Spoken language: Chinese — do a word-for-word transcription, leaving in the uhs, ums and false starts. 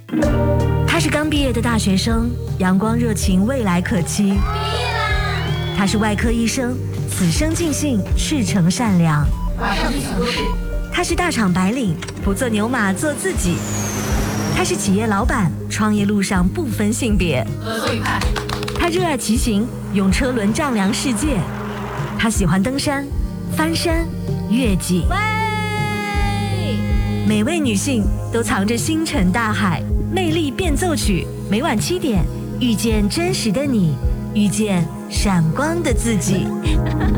他是刚毕业的大学生，阳光热情，未来可期。毕业啦！ 他是外科医生，此生尽兴，赤诚善良。 马上进行都市。 他是大厂白领，不做牛马，做自己。他是企业老板，创业路上不分性别。 合作愉快。 他热爱骑行，用车轮丈量世界。他喜欢登山、翻山、越岭。喂，每位女性都藏着星辰大海，魅力变奏曲。每晚七点，遇见真实的你，遇见闪光的自己。